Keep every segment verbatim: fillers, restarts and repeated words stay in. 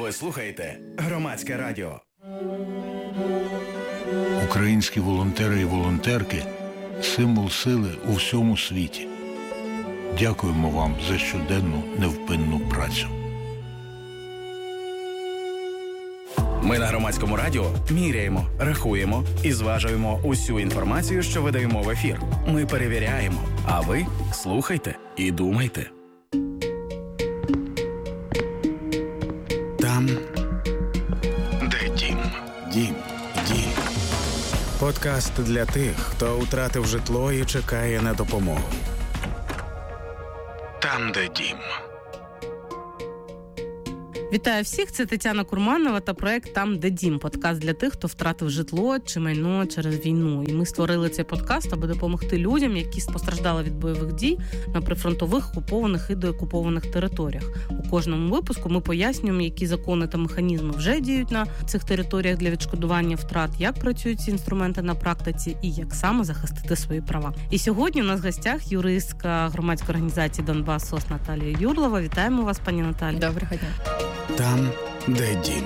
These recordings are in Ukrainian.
Ви слухаєте Громадське радіо. Українські волонтери і волонтерки – символ сили у всьому світі. Дякуємо вам за щоденну невпинну працю. Ми на Громадському радіо міряємо, рахуємо і зважуємо усю інформацію, що видаємо в ефір. Ми перевіряємо, а ви слухайте і думайте. Там, де дім. Дім. Дім. Подкаст для тих, хто втратив житло і чекає на допомогу. Там, де дім. Вітаю всіх, це Тетяна Курманова та проект «Там, де дім». Подкаст для тих, хто втратив житло чи майно через війну. І ми створили цей подкаст, аби допомогти людям, які постраждали від бойових дій на прифронтових, окупованих і деокупованих територіях. У кожному випуску ми пояснюємо, які закони та механізми вже діють на цих територіях для відшкодування втрат, як працюють ці інструменти на практиці і як саме захистити свої права. І сьогодні у нас в гостях юристка громадської організації «Донбас СОС» Наталія Юрлова. Вітаємо вас, пані Наталі. Доброго дня. Там, де дім.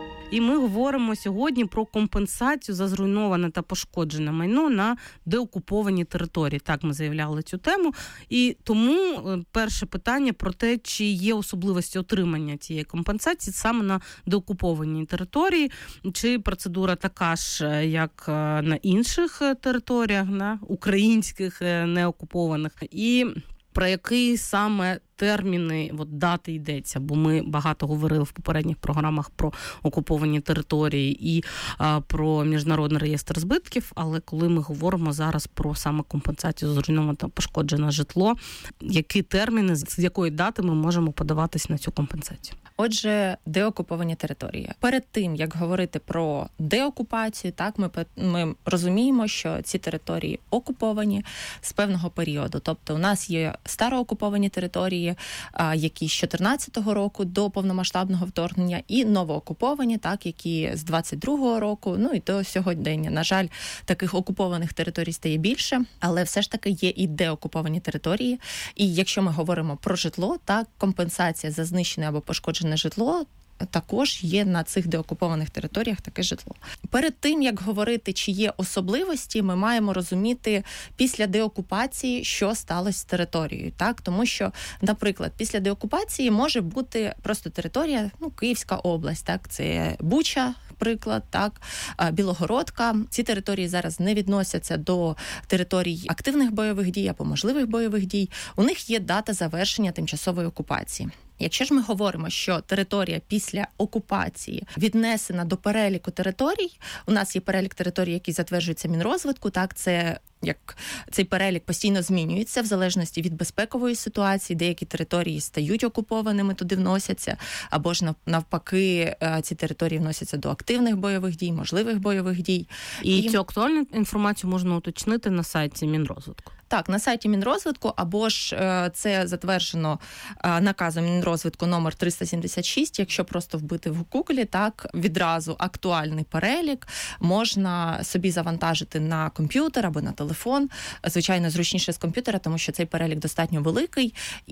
І ми говоримо сьогодні про компенсацію за зруйноване та пошкоджене майно на деокупованій території. Так ми заявляли цю тему. І тому перше питання про те, чи є особливості отримання цієї компенсації саме на деокупованій території, чи процедура така ж, як на інших територіях, на українських неокупованих, і про який саме терміни, от дати йдеться, бо ми багато говорили в попередніх програмах про окуповані території і а, про міжнародний реєстр збитків, але коли ми говоримо зараз про саме компенсацію за зруйноване та пошкоджене житло, які терміни, з якої дати ми можемо подаватись на цю компенсацію? Отже, деокуповані території. Перед тим, як говорити про деокупацію, так, ми, ми розуміємо, що ці території окуповані з певного періоду. Тобто у нас є староокуповані території, які з чотирнадцятого року до повномасштабного вторгнення, і новоокуповані, так, які з двадцять другого року, ну і до сьогодення. На жаль, таких окупованих територій стає більше, але все ж таки є і деокуповані території. І якщо ми говоримо про житло, так, компенсація за знищене або пошкоджене житло також є на цих деокупованих територіях таке житло. Перед тим, як говорити, чи є особливості, ми маємо розуміти після деокупації, що сталося з територією. Так? Тому що, наприклад, після деокупації може бути просто територія, ну, Київська область, так? Це Буча, приклад, так, Білогородка. Ці території зараз не відносяться до територій активних бойових дій або можливих бойових дій. У них є дата завершення тимчасової окупації. Якщо ж ми говоримо, що територія після окупації віднесена до переліку територій, у нас є перелік територій, який затверджується Мінрозвитку, так, це як цей перелік постійно змінюється в залежності від безпекової ситуації, деякі території стають окупованими, туди вносяться, або ж навпаки, ці території вносяться до активних бойових дій, можливих бойових дій. І, І цю актуальну інформацію можна уточнити на сайті Мінрозвитку. Так, на сайті Мінрозвитку, або ж це затверджено наказом Мінрозвитку номер триста сімдесят шість, якщо просто вбити в Гуглі, так, відразу актуальний перелік можна собі завантажити на комп'ютер або на телефон. Звичайно, зручніше з комп'ютера, тому що цей перелік достатньо великий.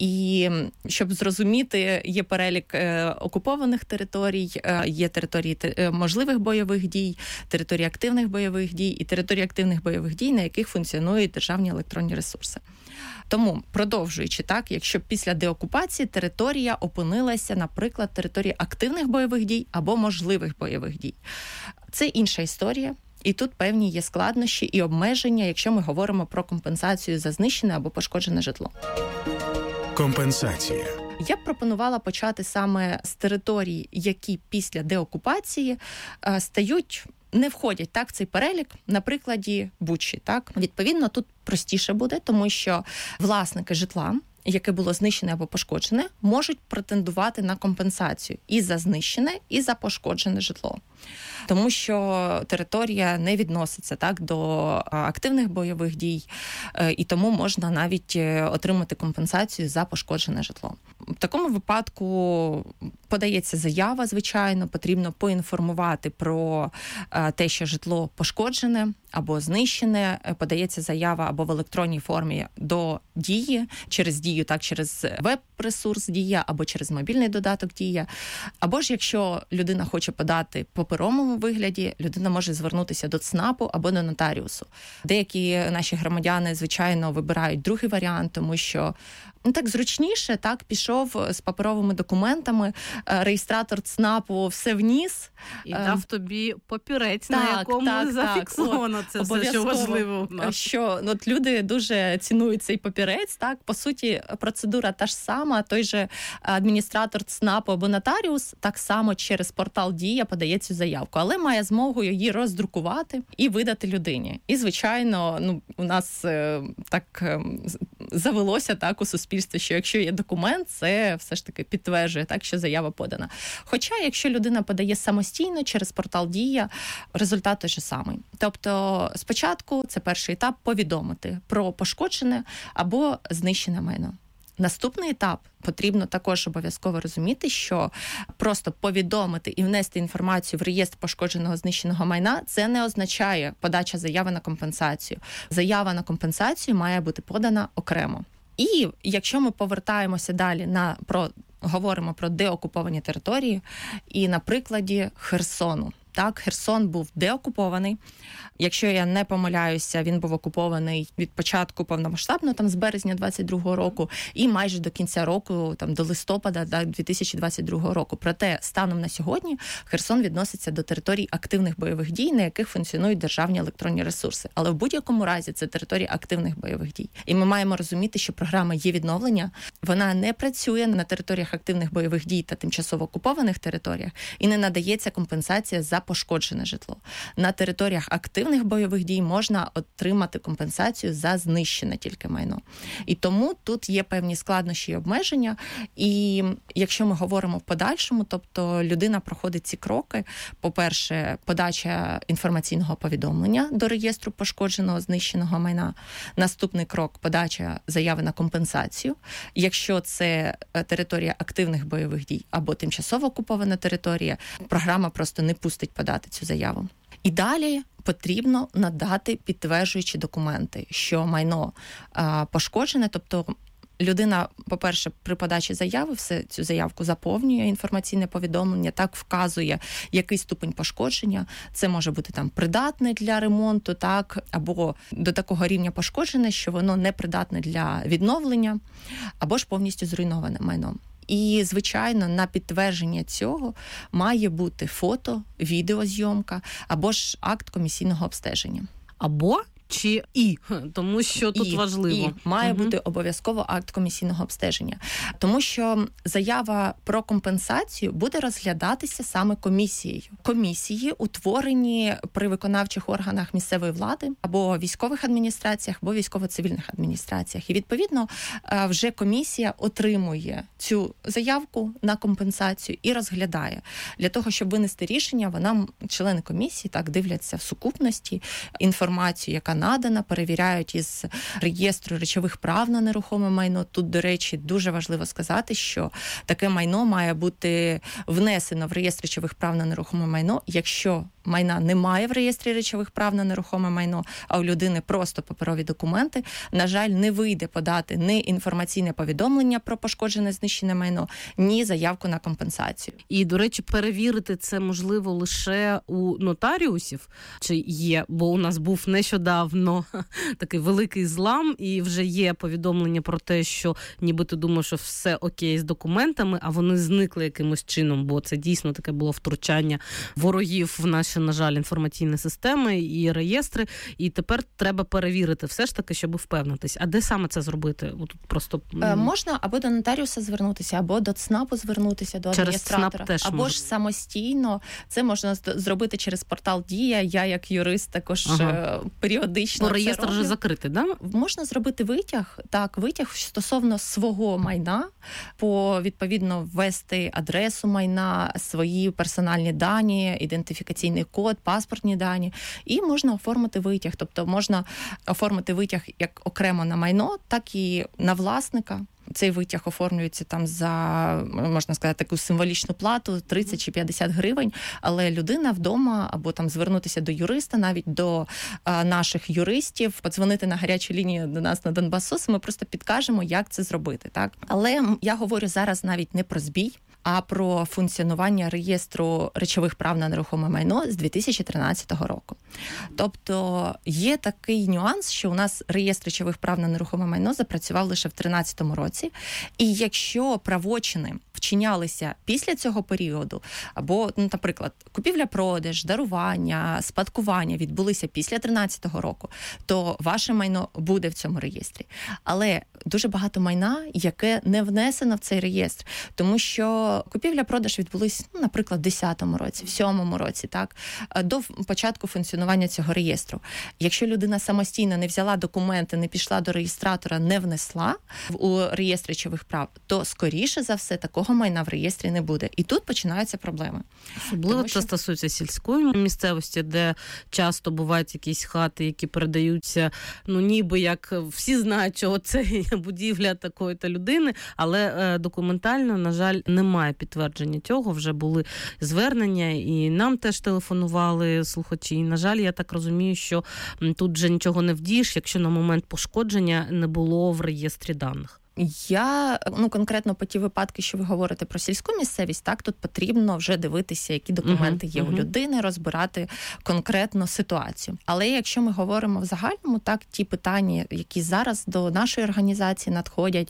І щоб зрозуміти, є перелік окупованих територій, є території можливих бойових дій, території активних бойових дій і території активних бойових дій, на яких функціонують державні електронні ресурси. Тому, продовжуючи, так, якщо після деокупації територія опинилася, наприклад, території активних бойових дій або можливих бойових дій. Це інша історія. І тут певні є складнощі і обмеження, якщо ми говоримо про компенсацію за знищене або пошкоджене житло. Компенсація. Я б пропонувала почати саме з територій, які після деокупації е, стають, не входять, так, в цей перелік, на прикладі Бучі. Так? Відповідно, тут простіше буде, тому що власники житла, яке було знищене або пошкоджене, можуть претендувати на компенсацію і за знищене, і за пошкоджене житло. Тому що територія не відноситься, так, до активних бойових дій, і тому можна навіть отримати компенсацію за пошкоджене житло. В такому випадку подається заява, звичайно, потрібно поінформувати про те, що житло пошкоджене або знищене, подається заява або в електронній формі до Дії, через Дію, так, через веб-ресурс Дія, або через мобільний додаток Дія. Або ж, якщо людина хоче подати в паперовому вигляді, людина може звернутися до ЦНАПу або до нотаріусу. Деякі наші громадяни, звичайно, вибирають другий варіант, тому що ну, так зручніше, так, пішов з паперовими документами, реєстратор ЦНАПу все вніс. І дав тобі папірець, так, на якому так, зафіксовано так. це все, що важливо в нас. Що от люди дуже цінують цей папірець, так, по суті, процедура та ж сама, той же адміністратор ЦНАПу або нотаріус так само через портал Дія подає цю заявку, але має змогу її роздрукувати і видати людині. І, звичайно, ну, у нас е, так е, завелося так у суспільстві, що якщо є документ, це все ж таки підтверджує, так, що заява подана. Хоча, якщо людина подає самостійно через портал Дія, результат той же самий. Тобто, спочатку, це перший етап, повідомити про пошкоджене або знищене майно. Наступний етап потрібно також обов'язково розуміти, що просто повідомити і внести інформацію в реєстр пошкодженого знищеного майна – це не означає подача заяви на компенсацію. Заява на компенсацію має бути подана окремо. І якщо ми повертаємося далі на про говоримо про деокуповані території, і на прикладі Херсону. Так, Херсон був деокупований. Якщо я не помиляюся, він був окупований від початку повномасштабного, там з березня двадцять другого року, і майже до кінця року, там до листопада да, дві тисячі двадцять другого року. Проте станом на сьогодні Херсон відноситься до територій активних бойових дій, на яких функціонують державні електронні ресурси. Але в будь-якому разі це території активних бойових дій. І ми маємо розуміти, що програма є відновлення, вона не працює на територіях активних бойових дій та тимчасово окупованих територіях і не надається компенсація за пошкоджене житло. На територіях активних бойових дій можна отримати компенсацію за знищене тільки майно. І тому тут є певні складнощі і обмеження. І якщо ми говоримо в подальшому, тобто людина проходить ці кроки, по-перше, подача інформаційного повідомлення до реєстру пошкодженого знищеного майна. Наступний крок – подача заяви на компенсацію. Якщо це територія активних бойових дій або тимчасово окупована територія, програма просто не пустить подати цю заяву. І далі потрібно надати підтверджуючі документи, що майно а, пошкоджене, тобто людина, по-перше, при подачі заяви все цю заявку заповнює, інформаційне повідомлення, так вказує, який ступень пошкодження. Це може бути там придатне для ремонту, так, або до такого рівня пошкоджене, що воно не придатне для відновлення, або ж повністю зруйноване майно. І, звичайно, на підтвердження цього має бути фото, відеозйомка або ж акт комісійного обстеження. Або чи і, тому що тут і, важливо. І має угу. бути обов'язково акт комісійного обстеження. Тому що заява про компенсацію буде розглядатися саме комісією. Комісії утворені при виконавчих органах місцевої влади або військових адміністраціях, або військово-цивільних адміністраціях. І, відповідно, вже комісія отримує цю заявку на компенсацію і розглядає. Для того, щоб винести рішення, вона, члени комісії, так, дивляться в сукупності інформацію, яка надана, перевіряють із реєстру речових прав на нерухоме майно. Тут, до речі, дуже важливо сказати, що таке майно має бути внесено в реєстр речових прав на нерухоме майно, якщо майна немає в реєстрі речових прав на нерухоме майно, а у людини просто паперові документи, на жаль, не вийде подати ні інформаційне повідомлення про пошкоджене знищене майно, ні заявку на компенсацію. І, до речі, перевірити це можливо лише у нотаріусів, чи є, бо у нас був нещодавно такий великий злам, і вже є повідомлення про те, що ніби ти думаєш, що все окей з документами, а вони зникли якимось чином, бо це дійсно таке було втручання ворогів в наші, на жаль, інформаційні системи і реєстри, і тепер треба перевірити все ж таки, щоб впевнитись. А де саме це зробити? Тут просто е, можна або до нотаріуса звернутися, або до ЦНАПу звернутися, до адміністратора, або можна. ж самостійно. Це можна зробити через портал Дія. Я, як юрист, також ага. періодично. Бо реєстр вже закритий, да? Можна зробити витяг, так, витяг стосовно свого майна, по відповідно ввести адресу майна, свої персональні дані, ідентифікаційний код, паспортні дані, і можна оформити витяг. Тобто можна оформити витяг як окремо на майно, так і на власника. цей витяг оформлюється там за, можна сказати, таку символічну плату тридцять чи п'ятдесят гривень, але людина вдома або там звернутися до юриста, навіть до а, наших юристів, подзвонити на гарячу лінію до нас на Донбас-СОС, ми просто підкажемо, як це зробити, так? Але я говорю зараз навіть не про збій, а про функціонування реєстру речових прав на нерухоме майно з дві тисячі тринадцятого року. Тобто є такий нюанс, що у нас реєстр речових прав на нерухоме майно запрацював лише в тринадцятому році, і якщо правочини вчинялися після цього періоду, або, ну, наприклад, купівля-продаж, дарування, спадкування відбулися після тринадцятого року, то ваше майно буде в цьому реєстрі. Але дуже багато майна, яке не внесено в цей реєстр, тому що купівля-продаж відбулись, ну, наприклад, в десятому році, в сьомому році, так, до початку функціонування цього реєстру. Якщо людина самостійно не взяла документи, не пішла до реєстратора, не внесла у реєстр речових прав, то, скоріше за все, такого майна в реєстрі не буде. І тут починаються проблеми. Особливо це що... стосується сільської місцевості, де часто бувають якісь хати, які передаються, ну, ніби як всі знають, чого це будівля такої-то людини, але е, документально, на жаль, немає підтвердження цього, вже були звернення, і нам теж телефонували слухачі. І, на жаль, я так розумію, що тут вже нічого не вдієш, якщо на момент пошкодження не було в реєстрі даних. Я, ну, конкретно по ті випадки, що ви говорите про сільську місцевість, так, тут потрібно вже дивитися, які документи є uh-huh, у uh-huh. людини, розбирати конкретно ситуацію. Але якщо ми говоримо в загальному, так, ті питання, які зараз до нашої організації надходять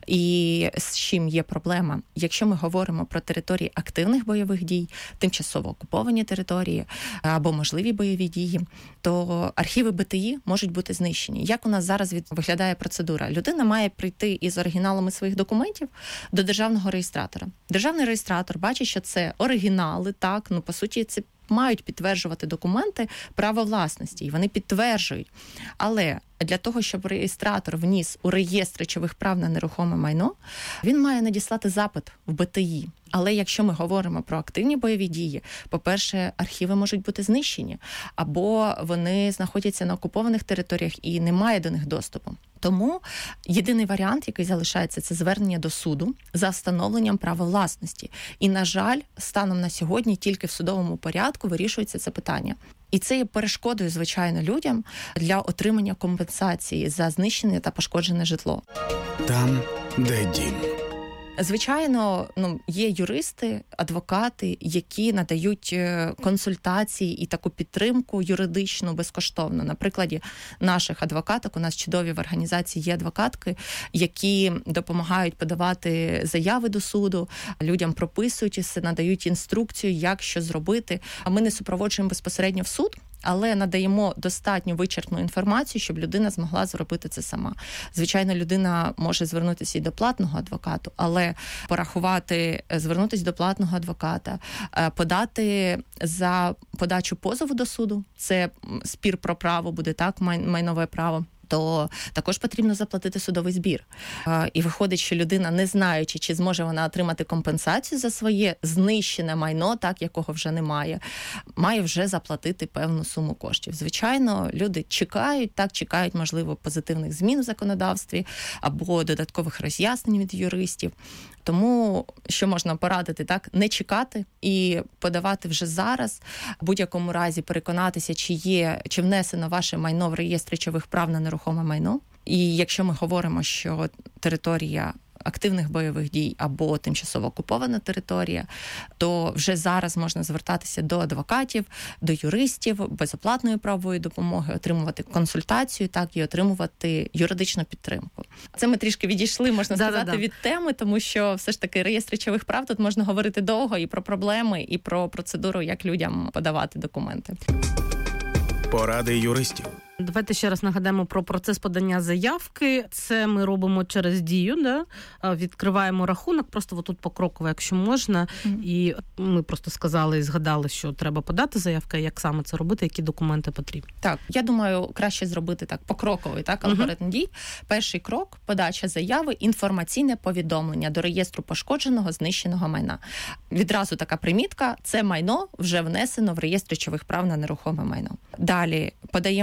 і з чим є проблема, якщо ми говоримо про території активних бойових дій, тимчасово окуповані території або можливі бойові дії, то архіви БТІ можуть бути знищені. Як у нас зараз від... виглядає процедура? Людина має прийти із з оригіналами своїх документів до державного реєстратора. Державний реєстратор бачить, що це оригінали, так, ну, по суті, це мають підтверджувати документи права власності, і вони підтверджують. Але для того, щоб реєстратор вніс у реєстр речових прав на нерухоме майно, він має надіслати запит в БТІ. Але якщо ми говоримо про активні бойові дії, по-перше, архіви можуть бути знищені, або вони знаходяться на окупованих територіях і немає до них доступу. Тому єдиний варіант, який залишається, це звернення до суду за встановленням права власності. І, на жаль, станом на сьогодні тільки в судовому порядку вирішується це питання. І це є перешкодою, звичайно, людям для отримання компенсації за знищене та пошкоджене житло. Там, де дім. Звичайно, ну, є юристи, адвокати, які надають консультації і таку підтримку юридичну безкоштовно. На прикладі наших адвокаток, у нас чудові в організації є адвокатки, які допомагають подавати заяви до суду, людям прописують і надають інструкцію, як що зробити. А ми не супроводжуємо безпосередньо в суд, але надаємо достатньо вичерпну інформацію, щоб людина змогла зробити це сама. Звичайно, людина може звернутися і до платного адвоката, але порахувати, звернутися до платного адвоката, подати за подачу позову до суду, це спір про право буде, так, майнове право, то також потрібно заплатити судовий збір. І виходить, що людина, не знаючи, чи зможе вона отримати компенсацію за своє знищене майно, так, якого вже немає, має вже заплатити певну суму коштів. Звичайно, люди чекають, так, чекають, можливо, позитивних змін у законодавстві або додаткових роз'яснень від юристів. Тому, що можна порадити, так, не чекати і подавати вже зараз, в будь-якому разі переконатися, чи є, чи внесено ваше майно в реєстр речових прав на нерухоме майно. І якщо ми говоримо, що територія активних бойових дій або тимчасово окупована територія, то вже зараз можна звертатися до адвокатів, до юристів, безоплатної правової допомоги, отримувати консультацію, так, і отримувати юридичну підтримку. Це ми трішки відійшли, можна да, сказати, да, да. від теми, тому що все ж таки реєстр речових прав, тут можна говорити довго і про проблеми, і про процедуру, як людям подавати документи. Поради юристів. Давайте ще раз нагадаємо про процес подання заявки. Це ми робимо через Дію, да? Відкриваємо рахунок, просто отут покроково, якщо можна. Mm-hmm. І ми просто сказали і згадали, що треба подати заявку, як саме це робити, які документи потрібні. Так, я думаю, краще зробити так покроковий, так, алгоритм mm-hmm. дій. Перший крок – подача заяви, інформаційне повідомлення до реєстру пошкодженого, знищеного майна. Відразу така примітка – це майно вже внесено в реєстр речових прав на нерухоме майно. Далі подаємо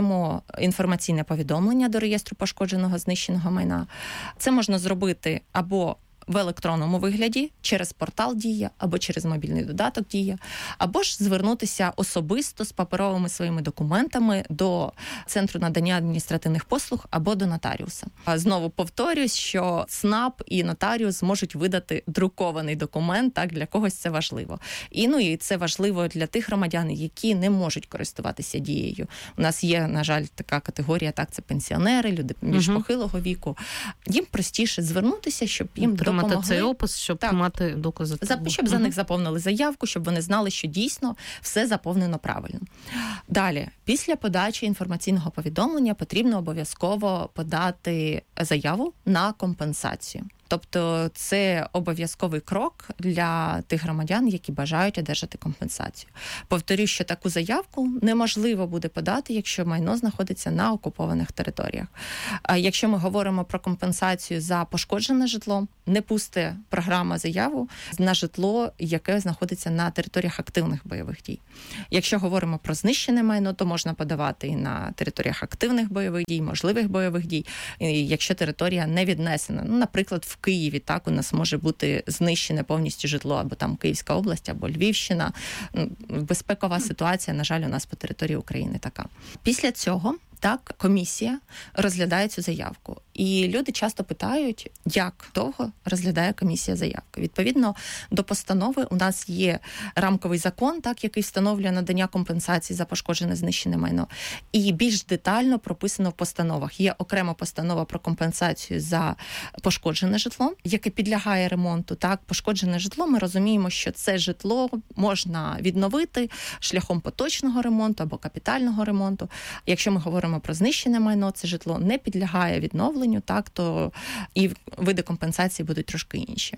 інформаційне повідомлення до реєстру пошкодженого знищеного майна. Це можна зробити або в електронному вигляді, через портал «Дія», або через мобільний додаток «Дія», або ж звернутися особисто з паперовими своїми документами до Центру надання адміністративних послуг або до нотаріуса. А знову повторюсь, що ЦНАП і нотаріус зможуть видати друкований документ, так, для когось це важливо. І, ну, і це важливо для тих громадян, які не можуть користуватися «Дією». У нас є, на жаль, така категорія, так, це пенсіонери, люди більш угу. похилого віку. Їм простіше звернутися, щоб їм допомогли. Мати цей опис, щоб так. мати докази. Щоб за них заповнили заявку, щоб вони знали, що дійсно все заповнено правильно. Далі, після подачі інформаційного повідомлення потрібно обов'язково подати заяву на компенсацію. Тобто це обов'язковий крок для тих громадян, які бажають одержати компенсацію. Повторюю, що таку заявку неможливо буде подати, якщо майно знаходиться на окупованих територіях. А якщо ми говоримо про компенсацію за пошкоджене житло, не пусте програма заяву на житло, яке знаходиться на територіях активних бойових дій. Якщо говоримо про знищене майно, то можна подавати і на територіях активних бойових дій, можливих бойових дій, якщо територія не віднесена. Ну, наприклад, в Києві так у нас може бути знищене повністю житло, або там Київська область, або Львівщина. Безпекова ситуація, на жаль, у нас по території України така. Після цього так, комісія розглядає цю заявку. І люди часто питають, як довго розглядає комісія заявки. Відповідно до постанови у нас є рамковий закон, так, який встановлює надання компенсації за пошкоджене знищене майно. І більш детально прописано в постановах. Є окрема постанова про компенсацію за пошкоджене житло, яке підлягає ремонту. Так, пошкоджене житло, ми розуміємо, що це житло можна відновити шляхом поточного ремонту або капітального ремонту. Якщо ми говоримо про знищене майно, це житло не підлягає відновленню, так, то і види компенсації будуть трошки інші.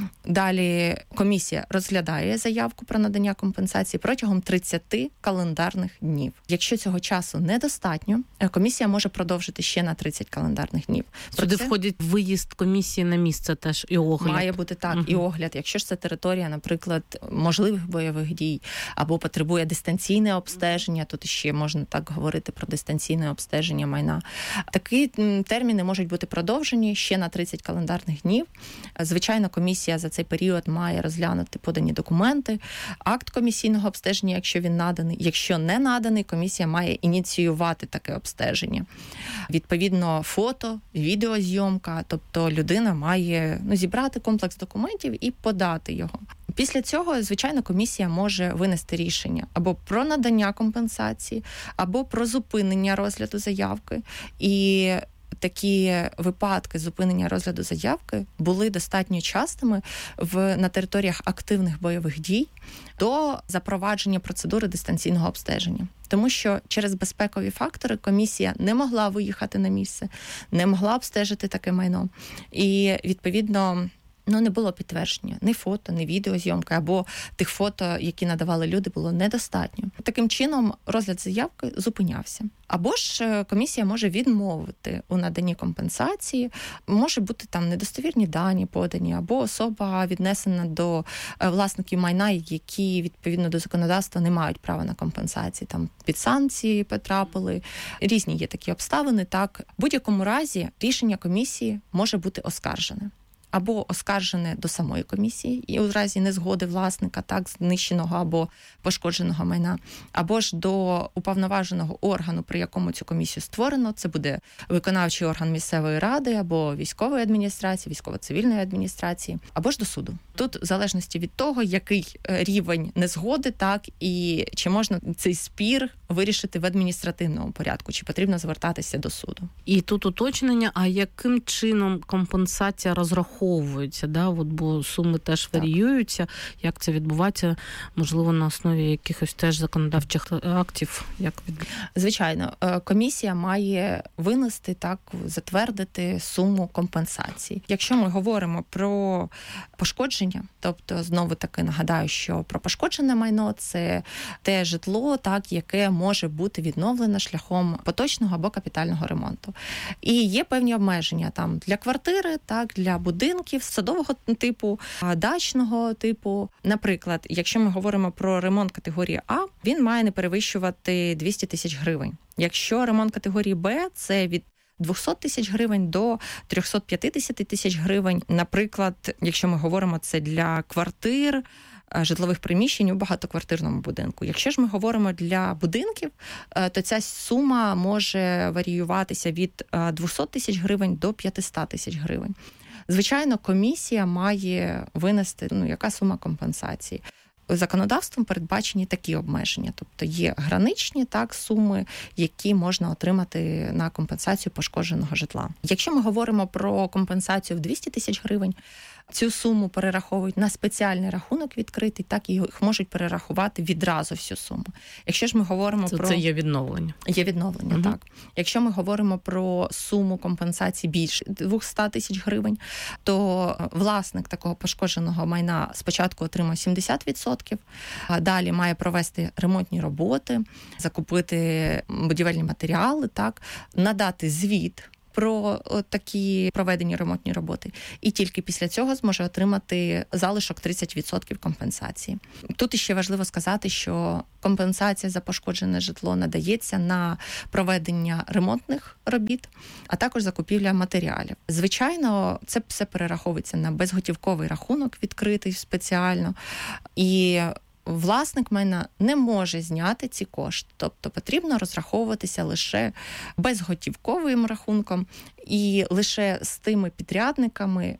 Далі комісія розглядає заявку про надання компенсації протягом тридцять календарних днів. Якщо цього часу недостатньо, комісія може продовжити ще на тридцять календарних днів. Сюди це входить виїзд комісії на місце теж і огляд. Має бути так, угу. і огляд. Якщо ж це територія, наприклад, можливих бойових дій, або потребує дистанційне обстеження, тут ще можна так говорити про дистанційне обстеження майна. Такі терміни можуть бути продовжені ще на тридцять календарних днів. Звичайно, комісія за цей період має розглянути подані документи, акт комісійного обстеження, якщо він наданий. Якщо не наданий, комісія має ініціювати таке обстеження. Відповідно, фото, відеозйомка, тобто людина має ну, зібрати комплекс документів і подати його. Після цього, звичайно, комісія може винести рішення або про надання компенсації, або про зупинення розгляду заявки. І такі випадки зупинення розгляду заявки були достатньо частими в, на територіях активних бойових дій до запровадження процедури дистанційного обстеження. Тому що через безпекові фактори комісія не могла виїхати на місце, не могла обстежити таке майно. І, відповідно, ну, не було підтвердження ні фото, ні відеозйомки, або тих фото, які надавали люди, було недостатньо. Таким чином, розгляд заявки зупинявся. Або ж комісія може відмовити у наданні компенсації, може бути там недостовірні дані подані, або особа віднесена до власників майна, які відповідно до законодавства не мають права на компенсації, там під санкції потрапили. Різні є такі обставини. Так, в будь-якому разі рішення комісії може бути оскаржене. Або оскаржене до самої комісії, і у разі незгоди власника, так, знищеного або пошкодженого майна, або ж до уповноваженого органу, при якому цю комісію створено. Це буде виконавчий орган місцевої ради, або військової адміністрації, військово-цивільної адміністрації, або ж до суду. Тут в залежності від того, який рівень незгоди, так, і чи можна цей спір вирішити в адміністративному порядку, чи потрібно звертатися до суду. І тут уточнення, а яким чином компенсація розраховується, да? От, бо суми теж так варіюються, як це відбувається, можливо, на основі якихось теж законодавчих актів? Як від... Звичайно, комісія має винести, так, затвердити суму компенсації. Якщо ми говоримо про пошкодження, тобто, знову таки нагадаю, що про пошкоджене майно – це те житло, так, яке може може бути відновлена шляхом поточного або капітального ремонту. І є певні обмеження там для квартири, так, для будинків садового типу, дачного типу. Наприклад, якщо ми говоримо про ремонт категорії А, він має не перевищувати двісті тисяч гривень. Якщо ремонт категорії Б, це від двісті тисяч гривень до триста п'ятдесят тисяч гривень. Наприклад, якщо ми говоримо це для квартир, житлових приміщень у багатоквартирному будинку. Якщо ж ми говоримо для будинків, то ця сума може варіюватися від двісті тисяч гривень до п'ятсот тисяч гривень. Звичайно, комісія має винести, ну, яка сума компенсації. Законодавством передбачені такі обмеження, тобто є граничні так суми, які можна отримати на компенсацію пошкодженого житла. Якщо ми говоримо про компенсацію в двісті тисяч гривень, цю суму перераховують на спеціальний рахунок відкритий, так і їх можуть перерахувати відразу всю суму. Якщо ж ми говоримо це, про... Це є відновлення. Є відновлення, угу. так. Якщо ми говоримо про суму компенсації більше двісті тисяч гривень, то власник такого пошкодженого майна спочатку отримує сімдесят відсотків, а далі має провести ремонтні роботи, закупити будівельні матеріали, так, надати звіт про такі проведені ремонтні роботи. І тільки після цього зможе отримати залишок тридцять відсотків компенсації. Тут іще важливо сказати, що компенсація за пошкоджене житло надається на проведення ремонтних робіт, а також закупівля матеріалів. Звичайно, це все перераховується на безготівковий рахунок, відкритий спеціально. І власник майна не може зняти ці кошти, тобто потрібно розраховуватися лише безготівковим рахунком і лише з тими підрядниками,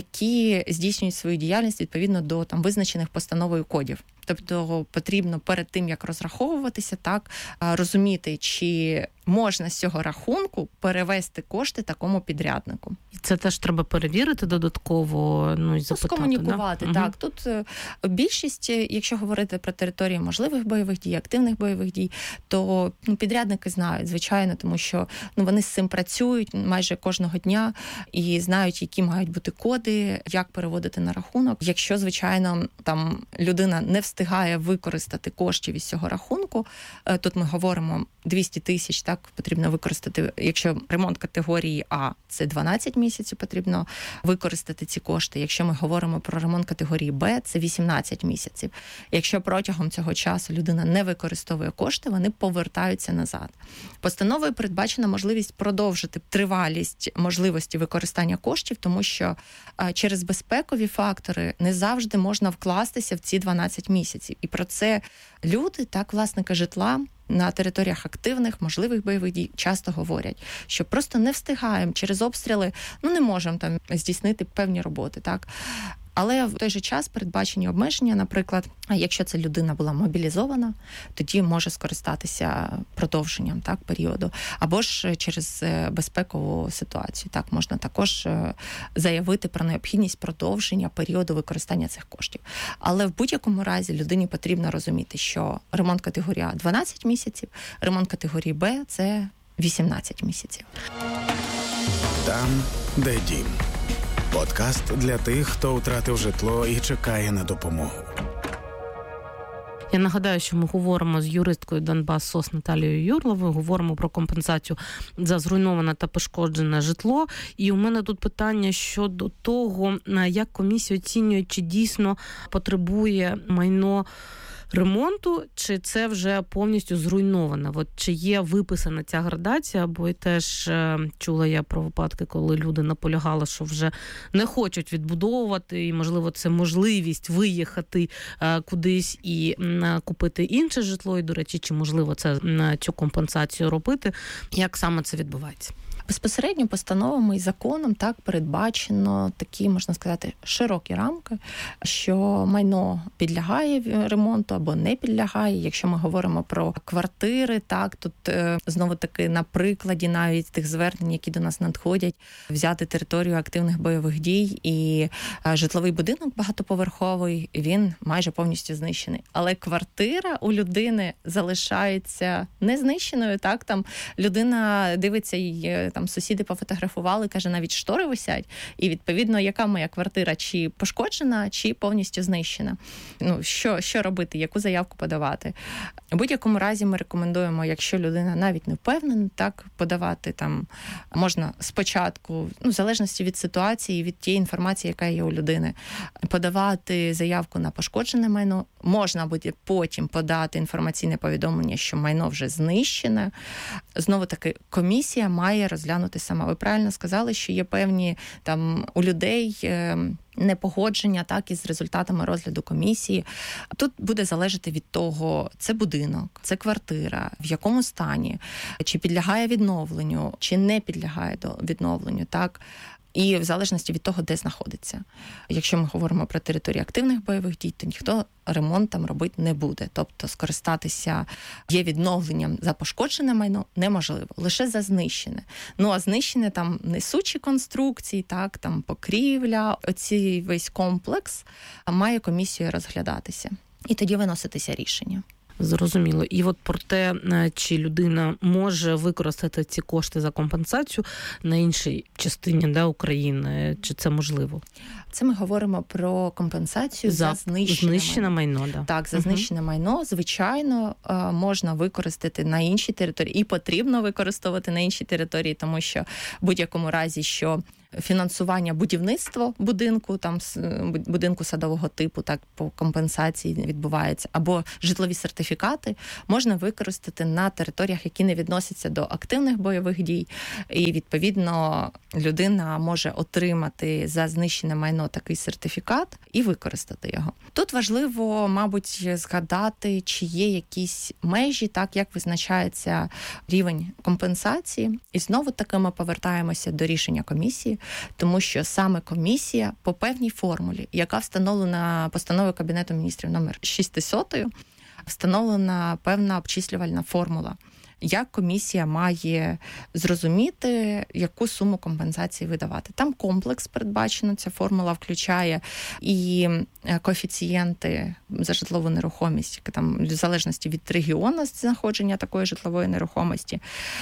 які здійснюють свою діяльність відповідно до там визначених постановою кодів. Тобто потрібно перед тим, як розраховуватися, так, розуміти, чи можна з цього рахунку перевести кошти такому підряднику. І це теж треба перевірити додатково, ну, і запитати, скомунікувати, да? так. Угу. Тут більшість, якщо говорити про території можливих бойових дій, активних бойових дій, то ну, підрядники знають, звичайно, тому що ну, вони з цим працюють майже кожного дня і знають, які мають бути коди, як переводити на рахунок. Якщо, звичайно, там людина не встигає використати коштів із цього рахунку, тут ми говоримо двісті тисяч, так, потрібно використати, якщо ремонт категорії А, це дванадцять місяців потрібно використати ці кошти. Якщо ми говоримо про ремонт категорії Б, це вісімнадцять місяців. Якщо протягом цього часу людина не використовує кошти, вони повертаються назад. Постановою передбачена можливість продовжити тривалість можливості використання коштів, тому що через безпекові фактори не завжди можна вкластися в ці дванадцять місяців. І про це люди, так, власники житла, на територіях активних, можливих бойових дій часто говорять, що просто не встигаємо через обстріли, ну не можемо там здійснити певні роботи, так. Але в той же час передбачені обмеження, наприклад, якщо ця людина була мобілізована, тоді може скористатися продовженням, так, періоду, або ж через безпекову ситуацію. Так, можна також заявити про необхідність продовження періоду використання цих коштів. Але в будь-якому разі людині потрібно розуміти, що ремонт категорії А – дванадцять місяців, ремонт категорії Б – це вісімнадцять місяців. Там, де дім. Подкаст для тих, хто втратив житло і чекає на допомогу. Я нагадаю, що ми говоримо з юристкою Донбас СОС Наталією Юрловою, говоримо про компенсацію за зруйноване та пошкоджене житло. І у мене тут питання щодо того, як комісія оцінює, чи дійсно потребує майно ремонту, чи це вже повністю зруйноване? От чи є виписана ця градація, бо і теж е, чула я про випадки, коли люди наполягали, що вже не хочуть відбудовувати, і, можливо, це можливість виїхати е, кудись і е, купити інше житло, і, до речі, чи можливо це е, цю компенсацію робити? Як саме це відбувається? Безпосередньо постановами і законом так передбачено такі, можна сказати, широкі рамки, що майно підлягає ремонту або не підлягає. Якщо ми говоримо про квартири, так, тут знову таки на прикладі навіть тих звернень, які до нас надходять, взяти територію активних бойових дій, і житловий будинок багатоповерховий, він майже повністю знищений. Але квартира у людини залишається не знищеною, так, там людина дивиться і там сусіди пофотографували, каже, навіть штори висять, і відповідно, яка моя квартира, чи пошкоджена, чи повністю знищена. Ну, що, що робити, яку заявку подавати. У будь-якому разі ми рекомендуємо, якщо людина навіть не впевнена, так, подавати там можна спочатку, ну, в залежності від ситуації, від тієї інформації, яка є у людини, подавати заявку на пошкоджене майно, можна буде потім подати інформаційне повідомлення, що майно вже знищене. Знову таки, комісія має розглянути сама. Ви правильно сказали, що є певні там у людей непогодження, так, із результатами розгляду комісії. Тут буде залежати від того, це будинок, це квартира, в якому стані, чи підлягає відновленню, чи не підлягає до відновленню, так. І в залежності від того, де знаходиться. Якщо ми говоримо про територію активних бойових дій, то ніхто ремонт там робити не буде. Тобто скористатися є відновленням за пошкоджене майно неможливо, лише за знищене. Ну, а знищене там несучі конструкції, так, там покрівля, оцей весь комплекс має комісією розглядатися. І тоді виноситися рішення. Зрозуміло. І от про те, чи людина може використати ці кошти за компенсацію на іншій частині, да, України, чи це можливо? Це ми говоримо про компенсацію за, за знищене, знищене майно. майно да. Так, за угу. знищене майно, звичайно, можна використати на іншій території, і потрібно використовувати на іншій території, тому що в будь-якому разі, що фінансування будівництва будинку, там будинку садового типу, так, по компенсації відбувається, або житлові сертифікати можна використати на територіях, які не відносяться до активних бойових дій, і відповідно людина може отримати за знищене майно такий сертифікат і використати його. Тут важливо, мабуть, згадати, чи є якісь межі, так, як визначається рівень компенсації. І знову таки ми повертаємося до рішення комісії, тому що саме комісія по певній формулі, яка встановлена постановою Кабінету міністрів номер шістсот, встановлена певна обчислювальна формула. Як комісія має зрозуміти, яку суму компенсації видавати. Там комплекс передбачено, ця формула включає і коефіцієнти за житлову нерухомість, там, в залежності від регіону знаходження такої житлової нерухомості,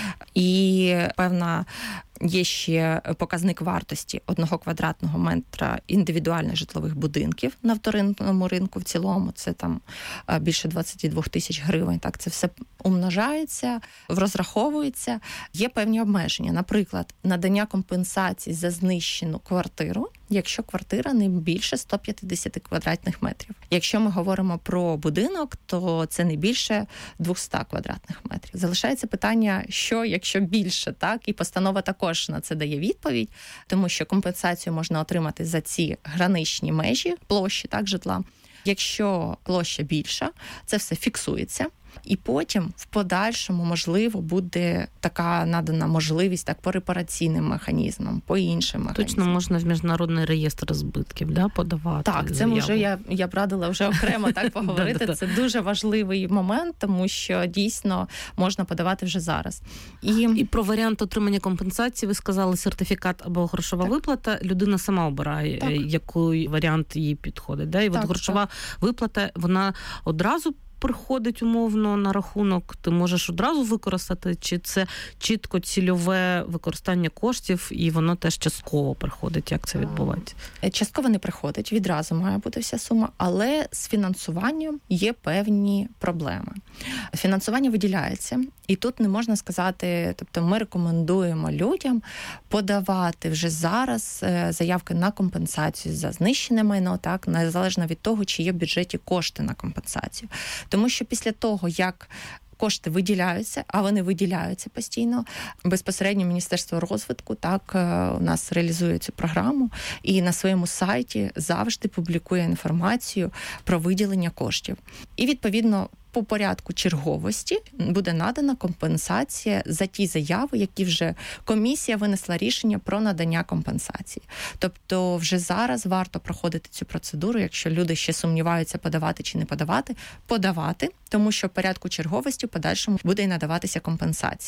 і певна є ще показник вартості одного квадратного метра індивідуальних житлових будинків на вторинному ринку в цілому. Це там більше двадцять два тисяч гривень. Так, це все умножається, розраховується. Є певні обмеження. Наприклад, надання компенсації за знищену квартиру, якщо квартира не більше сто п'ятдесят квадратних метрів. Якщо ми говоримо про будинок, то це не більше двісті квадратних метрів. Залишається питання, що якщо більше, так? І постанова також на це дає відповідь, тому що компенсацію можна отримати за ці граничні межі площі, так, житла. Якщо площа більша, це все фіксується. І потім в подальшому, можливо, буде така надана можливість так по репараційним механізмам, по іншим механізмам. Точно можна в міжнародний реєстр збитків, да, подавати. Так, це вже я, я б радила вже окремо так поговорити. Це дуже важливий момент, тому що дійсно можна подавати вже зараз. І, І про варіант отримання компенсації ви сказали сертифікат або грошова так. виплата. Людина сама обирає, так. який варіант їй підходить. Да? І так, от грошова так. виплата, вона одразу приходить умовно на рахунок, ти можеш одразу використати, чи це чітко цільове використання коштів, і воно теж частково приходить, як це відбувається? Частково не приходить, відразу має бути вся сума, але з фінансуванням є певні проблеми. Фінансування виділяється, і тут не можна сказати, тобто ми рекомендуємо людям подавати вже зараз заявки на компенсацію за знищене майно, так, незалежно від того, чи є в бюджеті кошти на компенсацію. Тому що після того, як кошти виділяються, а вони виділяються постійно, безпосередньо Міністерство розвитку так у нас реалізує цю програму і на своєму сайті завжди публікує інформацію про виділення коштів. І, відповідно, по порядку черговості буде надана компенсація за ті заяви, які вже комісія винесла рішення про надання компенсації. Тобто вже зараз варто проходити цю процедуру, якщо люди ще сумніваються, подавати чи не подавати, подавати, тому що в порядку черговості в подальшому буде й надаватися компенсація.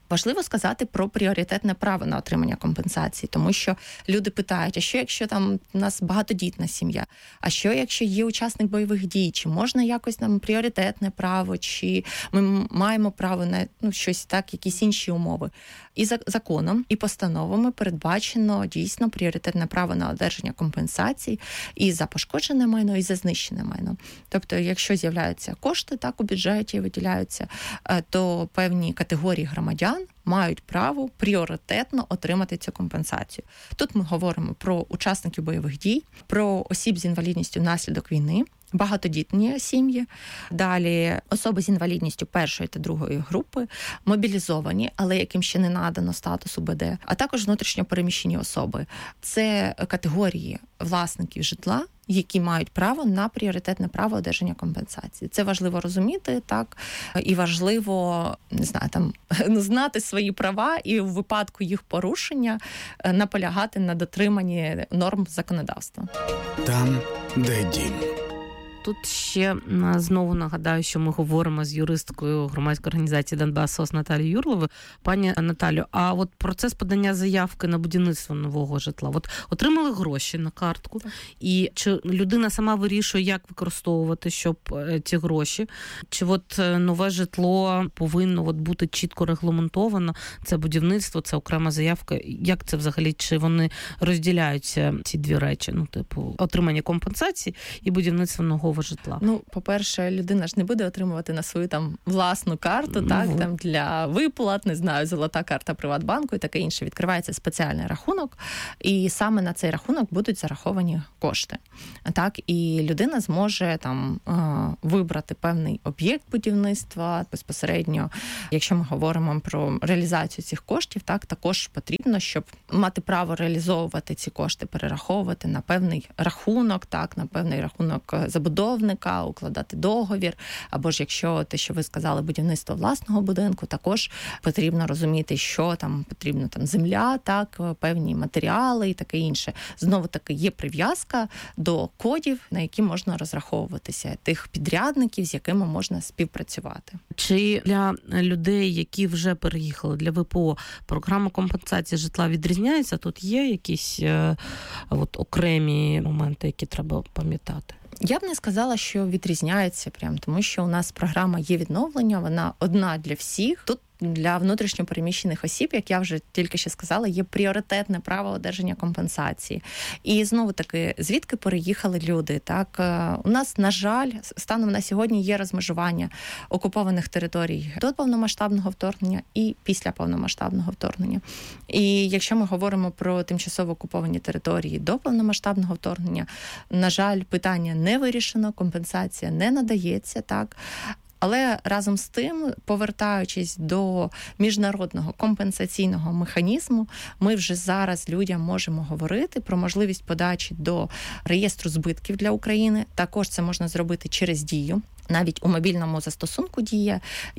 Важливо сказати про пріоритетне право на отримання компенсації, тому що люди питають, а що якщо там у нас багатодітна сім'я, а що якщо є учасник бойових дій, чи можна якось нам пріоритетне право, чи ми маємо право на ну, щось так, якісь інші умови. І за законом, і постановами передбачено дійсно пріоритетне право на одержання компенсацій і за пошкоджене майно, і за знищене майно. Тобто, якщо з'являються кошти так у бюджеті, виділяються, то певні категорії громадян мають право пріоритетно отримати цю компенсацію. Тут ми говоримо про учасників бойових дій, про осіб з інвалідністю внаслідок війни, багатодітні сім'ї, далі особи з інвалідністю першої та другої групи, мобілізовані, але яким ще не надано статусу БД, а також внутрішньо переміщені особи. Це категорії власників житла, які мають право на пріоритетне право одержання компенсації. Це важливо розуміти, так, і важливо, не знаю, там, знати свої права і в випадку їх порушення наполягати на дотриманні норм законодавства. Там, де дім. Тут ще знову нагадаю, що ми говоримо з юристкою громадської організації «Донбас-СОС» Наталією Юрловою. Пані Наталю, а от процес подання заявки на будівництво нового житла. От отримали гроші на картку, так. І чи людина сама вирішує, як використовувати, щоб ці гроші? Чи от нове житло повинно от бути чітко регламентовано? Це будівництво, це окрема заявка. Як це взагалі? Чи вони розділяються, ці дві речі? Ну, типу, отримання компенсації і будівництво нового житла. Ну, по-перше, людина ж не буде отримувати на свою там власну карту, mm-hmm. так, там для виплат, не знаю, золота карта Приватбанку і таке інше. Відкривається спеціальний рахунок, і саме на цей рахунок будуть зараховані кошти. Так, і людина зможе там вибрати певний об'єкт будівництва безпосередньо. Якщо ми говоримо про реалізацію цих коштів, так, також потрібно, щоб мати право реалізовувати ці кошти, перераховувати на певний рахунок, так, на певний рахунок забудови, укладати договір, або ж якщо те, що ви сказали, будівництво власного будинку, також потрібно розуміти, що там потрібно, там земля, так, певні матеріали і таке інше. Знову таки є прив'язка до кодів, на які можна розраховуватися, тих підрядників, з якими можна співпрацювати. Чи для людей, які вже переїхали, для ВПО, програма компенсації житла відрізняється? Тут є якісь е, от, окремі моменти, які треба пам'ятати? Я б не сказала, що відрізняється прям, тому що у нас програма є відновлення, вона одна для всіх. Тут для внутрішньопереміщених осіб, як я вже тільки що сказала, є пріоритетне право одержання компенсації. І знову-таки, звідки переїхали люди? Так, у нас, на жаль, станом на сьогодні є розмежування окупованих територій до повномасштабного вторгнення і після повномасштабного вторгнення. І якщо ми говоримо про тимчасово окуповані території до повномасштабного вторгнення, на жаль, питання не вирішено, компенсація не надається, так. Але разом з тим, повертаючись до міжнародного компенсаційного механізму, ми вже зараз людям можемо говорити про можливість подачі до реєстру збитків для України. Також це можна зробити через Дію. Навіть у мобільному застосунку Дія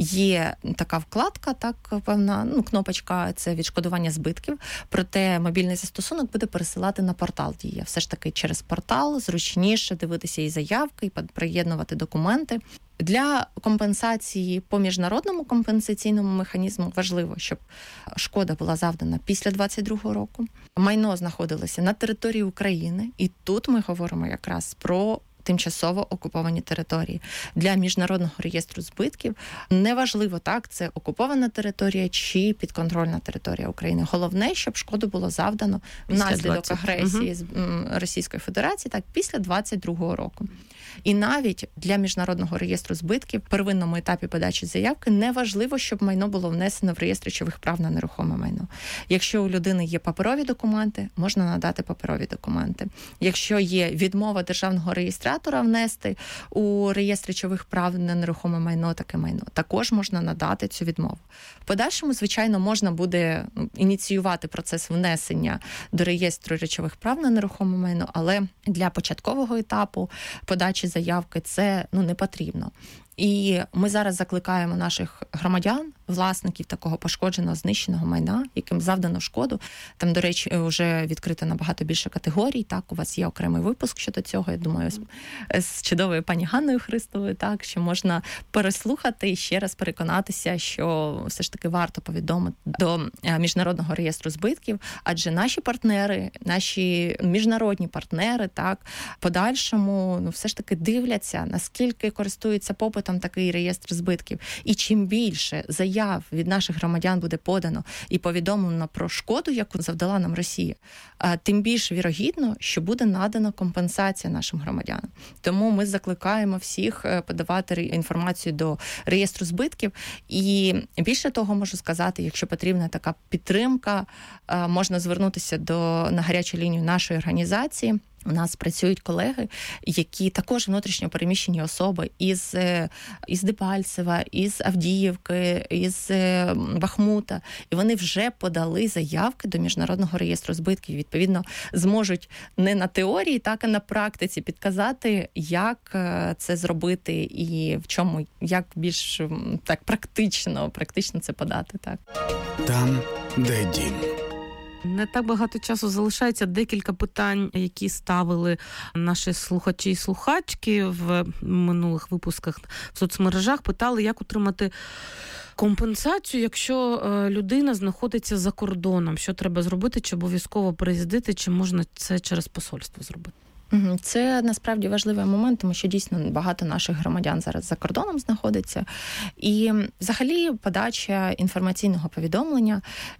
є така вкладка, так, певна, ну, кнопочка, це відшкодування збитків, проте мобільний застосунок буде пересилати на портал Дія. Все ж таки через портал зручніше дивитися і заявки, і приєднувати документи. Для компенсації по міжнародному компенсаційному механізму важливо, щоб шкода була завдана після двадцять другого року. Майно знаходилося на території України, і тут ми говоримо якраз про тимчасово окуповані території. Для міжнародного реєстру збитків неважливо, так, це окупована територія чи підконтрольна територія України. Головне, щоб шкоду було завдано внаслідок агресії угу. Російської Федерації, так, після двадцять другого року. І навіть для міжнародного реєстру збитків в первинному етапі подачі заявки неважливо, щоб майно було внесено в реєстр речових прав на нерухоме майно. Якщо у людини є паперові документи, можна надати паперові документи. Якщо є відмова державного реєстратора внести у реєстр речових прав на нерухоме майно, таке майно, також можна надати цю відмову. В подальшому, звичайно, можна буде ініціювати процес внесення до реєстру речових прав на нерухоме майно, але для початкового етапу подачі заявки це, ну, не потрібно. І ми зараз закликаємо наших громадян, власників такого пошкодженого, знищеного майна, яким завдано шкоду. Там, до речі, вже відкрито набагато більше категорій. Так, у вас є окремий випуск щодо цього. Я думаю, з чудовою пані Ганною Христовою, так, що можна переслухати і ще раз переконатися, що все ж таки варто повідомити до Міжнародного реєстру збитків, адже наші партнери, наші міжнародні партнери, так, подальшому, ну, все ж таки дивляться, наскільки користується попитом такий реєстр збитків. І чим більше заяв від наших громадян буде подано і повідомлено про шкоду, яку завдала нам Росія, тим більш вірогідно, що буде надана компенсація нашим громадянам. Тому ми закликаємо всіх подавати інформацію до реєстру збитків. І більше того, можу сказати, якщо потрібна така підтримка, можна звернутися до, на гарячу лінію нашої організації. У нас працюють колеги, які також внутрішньо переміщені особи із, із Дебальцева, із Авдіївки, із Бахмута. І вони вже подали заявки до Міжнародного реєстру збитків. Відповідно, зможуть не на теорії, так і на практиці підказати, як це зробити і в чому, як більш так практично, практично це подати. Так. Там, де дім. Не так багато часу залишається. Декілька питань, які ставили наші слухачі і слухачки в минулих випусках в соцмережах. Питали, як отримати компенсацію, якщо людина знаходиться за кордоном. Що треба зробити, чи обов'язково приїздити, чи можна це через посольство зробити? Це насправді важливий момент, тому що дійсно багато наших громадян зараз за кордоном знаходиться. І взагалі подача інформаційного повідомлення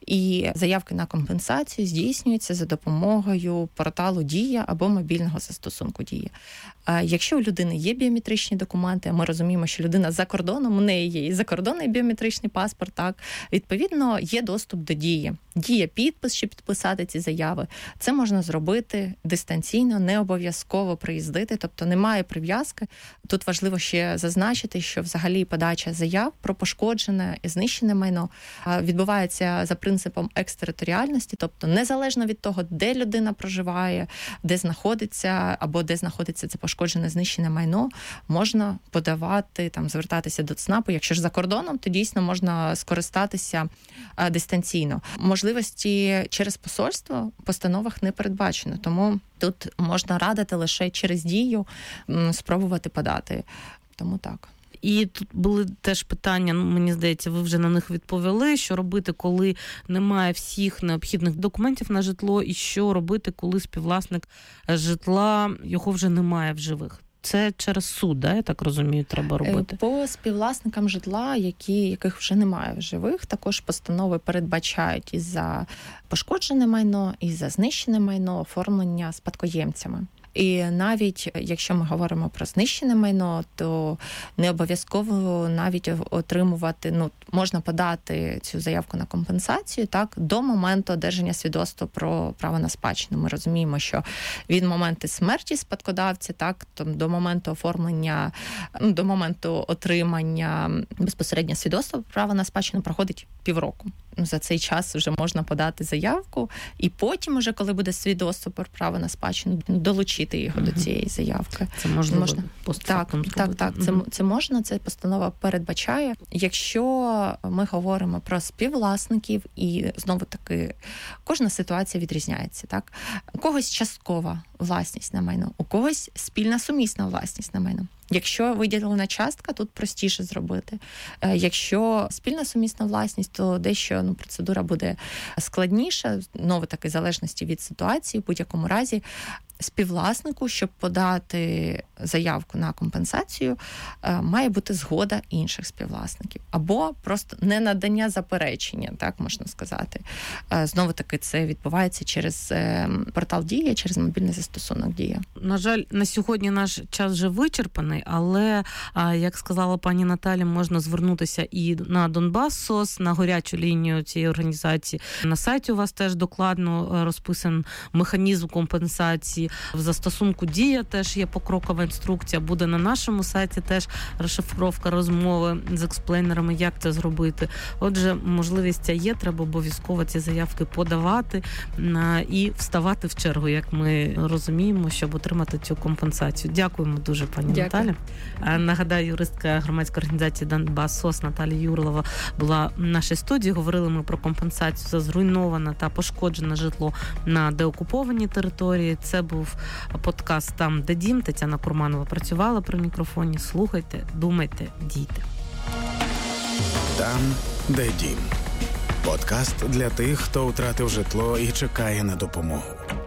і заявки на компенсацію здійснюється за допомогою порталу «Дія» або мобільного застосунку «Дія». Якщо у людини є біометричні документи, ми розуміємо, що людина за кордоном, у неї є і закордонний біометричний паспорт, так, відповідно, є доступ до «Дії». Діє підпис, щоб підписати ці заяви. Це можна зробити дистанційно, не обов'язково приїздити, тобто немає прив'язки. Тут важливо ще зазначити, що взагалі подача заяв про пошкоджене і знищене майно відбувається за принципом екстериторіальності, тобто незалежно від того, де людина проживає, де знаходиться, або де знаходиться це пошкоджене, знищене майно, можна подавати, там, звертатися до ЦНАПу. Якщо ж за кордоном, то дійсно можна скористатися дистанційно. Можливості через посольство в постановах не передбачено, тому тут можна радити лише через Дію спробувати подати. Тому так. І тут були теж питання, ну, мені здається, ви вже на них відповіли, що робити, коли немає всіх необхідних документів на житло, і що робити, коли співвласник житла, його вже немає в живих. Це через суд, да, я так розумію, треба робити? По співвласникам житла, які, яких вже немає в живих, також постанови передбачають і за пошкоджене майно, і за знищене майно оформлення спадкоємцями. І навіть якщо ми говоримо про знищене майно, то не обов'язково навіть отримувати, ну, можна подати цю заявку на компенсацію, так, до моменту одержання свідоцтва про право на спадщину. Ми розуміємо, що від моменту смерті спадкодавця, так, то до моменту оформлення, ну, до моменту отримання безпосередньо свідоцтва про право на спадщину проходить півроку. За цей час вже можна подати заявку, і потім, уже, коли буде свідоцтво про право на спадщину, долучити його угу. до цієї заявки. Це можливо можна постфактум зробити? Так, так, так. Угу. Це, це можна, це постанова передбачає. Якщо ми говоримо про співвласників, і знову-таки кожна ситуація відрізняється. Так? У когось часткова власність на майно, у когось спільна сумісна власність на майно. Якщо виділена частка, тут простіше зробити. Якщо спільна сумісна власність, то дещо, ну, процедура буде складніша, знову таки, в залежності від ситуації, в будь-якому разі. Співвласнику, щоб подати заявку на компенсацію, має бути згода інших співвласників. Або просто ненадання заперечення, так можна сказати. Знову-таки, це відбувається через портал «Дія», через мобільний застосунок «Дія». На жаль, на сьогодні наш час вже вичерпаний, але, як сказала пані Наталя, можна звернутися і на Донбас СОС, на гарячу лінію цієї організації. На сайті у вас теж докладно розписан механізм компенсації. і в застосунку «Дія» теж є покрокова інструкція. Буде на нашому сайті теж розшифровка розмови з експлейнерами, як це зробити. Отже, можливість є, треба обов'язково ці заявки подавати і вставати в чергу, як ми розуміємо, щоб отримати цю компенсацію. Дякуємо дуже, пані Дякую. Наталі. Нагадаю, юристка громадської організації «Донбас СОС» Наталія Юрлова була в нашій студії. Говорили ми про компенсацію за зруйноване та пошкоджене житло на деокупованій території. Це був подкаст «Там, де дім». Тетяна Курманова працювала при мікрофоні. Слухайте, думайте, дійте. Там, де дім. Подкаст для тих, хто втратив житло і чекає на допомогу.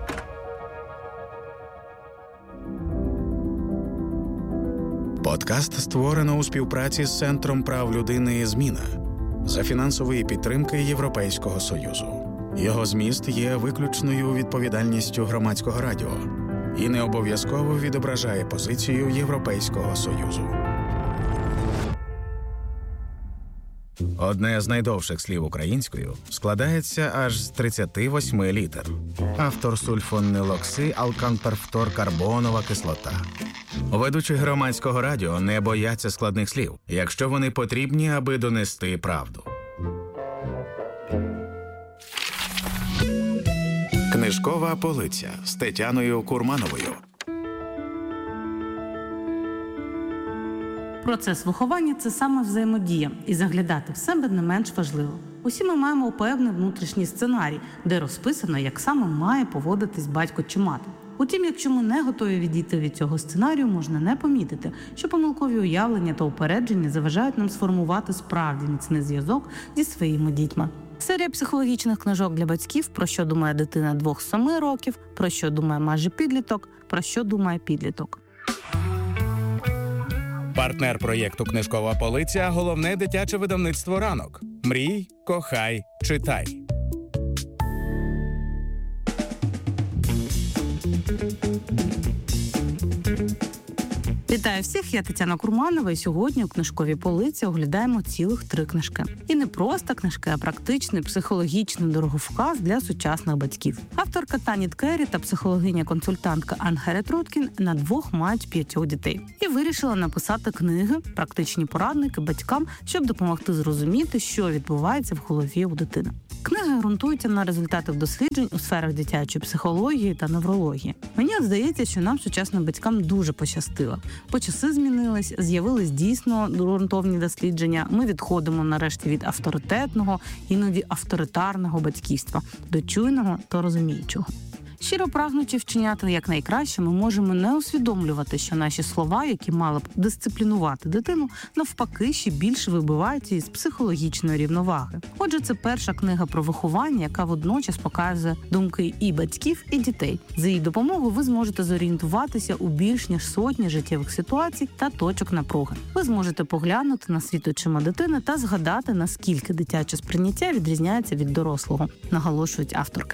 Подкаст створено у співпраці з Центром прав людини «Зміна» за фінансової підтримки Європейського Союзу. Його зміст є виключною відповідальністю Громадського радіо і не обов'язково відображає позицію Європейського Союзу. Одне з найдовших слів українською складається аж з тридцяти восьми літер. Автор сульфонилоксиалканперфторкарбонова кислота. Ведучі Громадського радіо не бояться складних слів, якщо вони потрібні, аби донести правду. Книжкова полиця з Тетяною Курмановою. Процес виховання – це саме взаємодія, і заглядати в себе не менш важливо. Усі ми маємо певний внутрішній сценарій, де розписано, як саме має поводитись батько чи мати. Утім, якщо ми не готові відійти від цього сценарію, можна не помітити, що помилкові уявлення та упередження заважають нам сформувати справді міцний зв'язок зі своїми дітьми. Серія психологічних книжок для батьків «Про що думає дитина двох-семи років», «Про що думає майже підліток», «Про що думає підліток». Партнер проєкту «Книжкова полиця» – головне дитяче видавництво «Ранок». Мрій, кохай, читай. Вітаю всіх, я Тетяна Курманова, і сьогодні у «Книжковій полиці» оглядаємо цілих три книжки. І не просто книжки, а практичний психологічний дороговказ для сучасних батьків. Авторка Таніт Керрі та психологиня-консультантка Ангелія Труткін на двох мають п'ятьох дітей. І вирішила написати книги, практичні порадники батькам, щоб допомогти зрозуміти, що відбувається в голові у дитини. Книги ґрунтуються на результатах досліджень у сферах дитячої психології та неврології. Мені здається, що нам, сучасним батькам, дуже пощастило. Бо часи змінились, з'явились дійсно ґрунтовні дослідження. Ми відходимо нарешті від авторитетного, іноді авторитарного батьківства до чуйного та розуміючого. Щиро прагнучи вчиняти якнайкраще, ми можемо не усвідомлювати, що наші слова, які мали б дисциплінувати дитину, навпаки, ще більше вибиваються із психологічної рівноваги. Отже, це перша книга про виховання, яка водночас показує думки і батьків, і дітей. За її допомогою ви зможете зорієнтуватися у більш ніж сотні життєвих ситуацій та точок напруги. Ви зможете поглянути на світ очима дитини та згадати, наскільки дитяче сприйняття відрізняється від дорослого, наголошують авторки.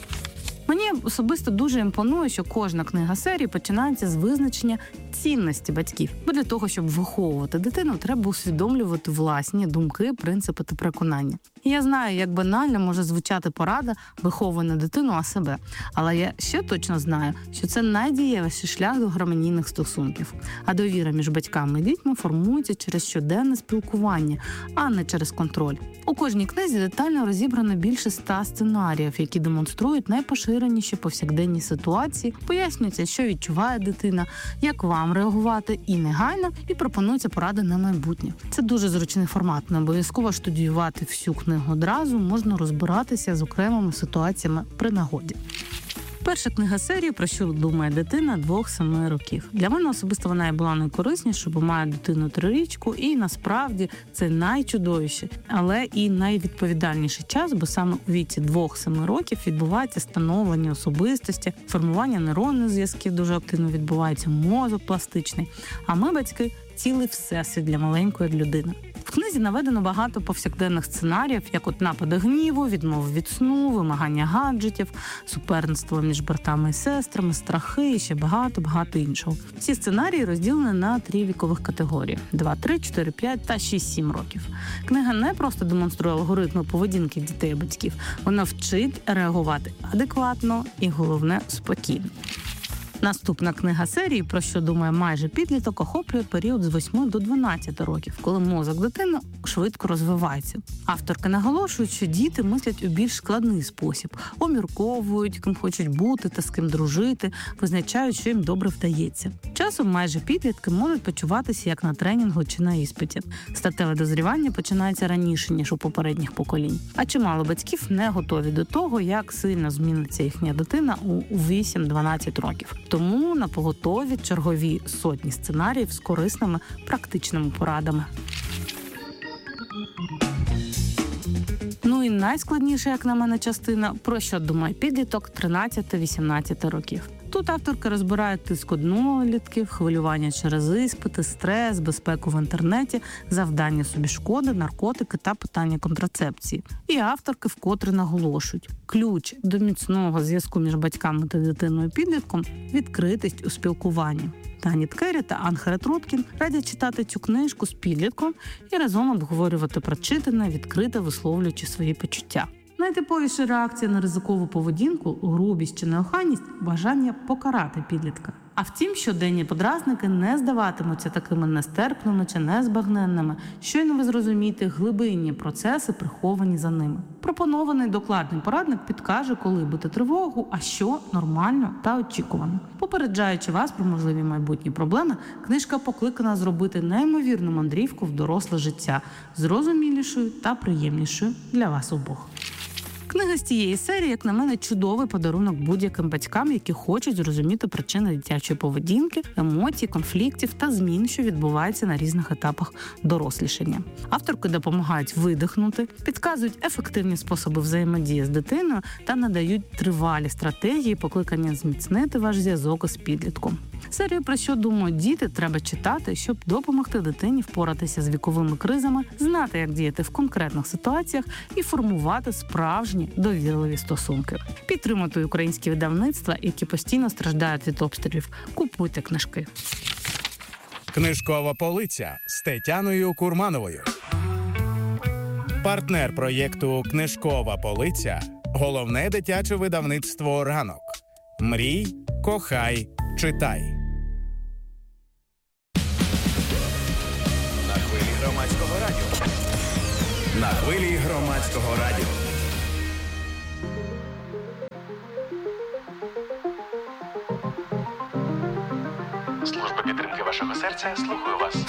Мені особисто дуже імпонує, що кожна книга серії починається з визначення цінності батьків. Бо для того, щоб виховувати дитину, треба усвідомлювати власні думки, принципи та переконання. І я знаю, як банально може звучати порада виховувати не дитину, а себе. Але я ще точно знаю, що це найдієвіший шлях до гармонійних стосунків. А довіра між батьками і дітьми формується через щоденне спілкування, а не через контроль. У кожній книзі детально розібрано більше ста сценаріїв, які демонструють найпоширеніші повсякденні ситуації, пояснюється, що відчуває дитина, як вам реагувати і негайно, і пропонуються поради на майбутнє. Це дуже зручний формат, не обов'язково студіювати всю книгу одразу, можна розбиратися з окремими ситуаціями при нагоді. Перша книга серії «Про що думає дитина двох-семи років». Для мене особисто вона і була найкорисніша, бо має дитину трирічку, і насправді це найчудовіший, але і найвідповідальніший час, бо саме у віці двох-семи років відбувається становлення особистості, формування нейронних зв'язків дуже активно відбувається, мозок пластичний. А ми, батьки, цілий всесвіт для маленької людини. В книзі наведено багато повсякденних сценаріїв, як от напади гніву, відмови від сну, вимагання гаджетів, суперництво між братами і сестрами, страхи і ще багато-багато іншого. Ці сценарії розділені на три вікових категорії – два, три, чотири, п'ять та шість, сім років. Книга не просто демонструє алгоритми поведінки дітей і батьків, вона вчить реагувати адекватно і, головне, спокійно. Наступна книга серії «Про що думає майже підліток» охоплює період з восьми до дванадцяти років, коли мозок дитини швидко розвивається. Авторки наголошують, що діти мислять у більш складний спосіб, обмірковують, ким хочуть бути та з ким дружити, визначають, що їм добре вдається. Часом майже підлітки можуть почуватися як на тренінгу чи на іспиті. Статеве дозрівання починається раніше, ніж у попередніх поколінь. А чимало батьків не готові до того, як сильно зміниться їхня дитина у вісім-дванадцять років. Тому на поготові чергові сотні сценаріїв з корисними практичними порадами. Ну і найскладніша, як на мене, частина «Про що думає підліток» тринадцяти-вісімнадцяти років. Тут авторки розбирають тиск однолітків, хвилювання через іспити, стрес, безпеку в інтернеті, завдання собі шкоди, наркотики та питання контрацепції. І авторки вкотре наголошують: ключ до міцного зв'язку між батьками та дитиною-підлітком – відкритість у спілкуванні. Таніт Керрі та Анхарет Руткін радять читати цю книжку з підлітком і разом обговорювати прочитане, відкрито висловлюючи свої почуття. Найтиповіша реакція на ризикову поведінку, грубість чи неохайність – бажання покарати підлітка. А втім, щоденні подразники не здаватимуться такими нестерпними чи незбагненними, щойно ви зрозумієте глибинні процеси, приховані за ними. Пропонований докладний порадник підкаже, коли бити тривогу, а що нормально та очікувано. Попереджаючи вас про можливі майбутні проблеми, книжка покликана зробити неймовірну мандрівку в доросле життя, зрозумілішою та приємнішою для вас обох. Книга з цієї серії, як на мене, чудовий подарунок будь-яким батькам, які хочуть зрозуміти причини дитячої поведінки, емоцій, конфліктів та змін, що відбуваються на різних етапах дорослішання. Авторки допомагають видихнути, підказують ефективні способи взаємодії з дитиною та надають тривалі стратегії, покликання зміцнити ваш зв'язок із підлітком. Серію «Про що думають діти» треба читати, щоб допомогти дитині впоратися з віковими кризами, знати, як діяти в конкретних ситуаціях і формувати справжні довірливі стосунки. Підтримуйте українські видавництва, які постійно страждають від обстрілів. Купуйте книжки. Книжкова полиця з Тетяною Курмановою. Партнер проєкту «Книжкова полиця» – головне дитяче видавництво «Ранок». Мрій, кохай, читай. На хвилі громадського радіо. На хвилі громадського радіо. Служба підтримки вашого серця слухаю вас.